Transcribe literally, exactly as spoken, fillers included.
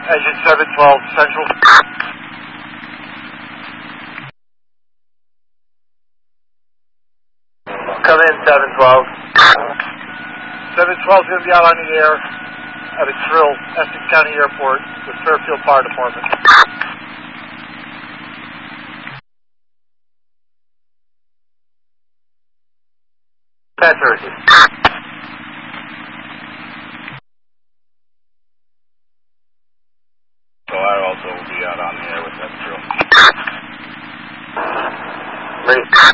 Engine seven twelve Central. Come in, seven twelve. seven twelve is going to be out on the air at a drill, Essex County Airport, with Fairfield Fire Department. Password. So I also will be out on the air with that drill. Ready.